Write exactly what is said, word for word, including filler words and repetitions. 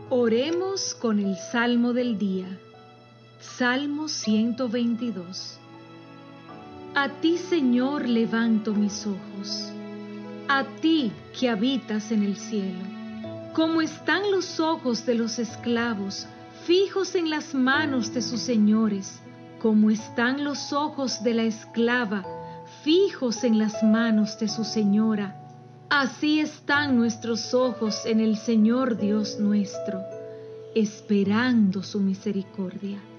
Oremos con el Salmo del día. Salmo ciento veintidós. A ti, Señor, levanto mis ojos, a ti que habitas en el cielo. Como están los ojos de los esclavos fijos en las manos de sus señores, como están los ojos de la esclava fijos en las manos de su señora, así están nuestros ojos en el Señor Dios nuestro, esperando su misericordia.